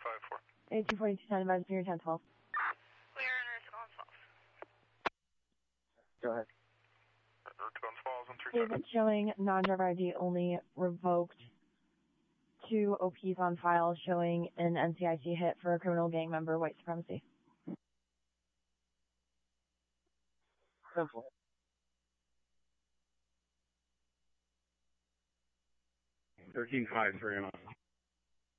824210, advise near 1012. Clear and Route 2 on Falls. Go ahead. Route 2 on Falls on 3. Statement showing non-driver ID only revoked. 2 OPs on file showing an NCIC hit for a criminal gang member, white supremacy. Simple. 1353 on